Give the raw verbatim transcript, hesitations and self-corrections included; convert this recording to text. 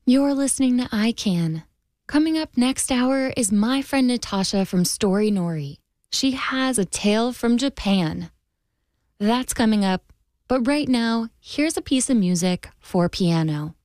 You're listening to I Can. Coming up next hour is my friend Natasha from Story Nori. She has a tale from Japan. That's coming up, but right now, here's a piece of music for piano.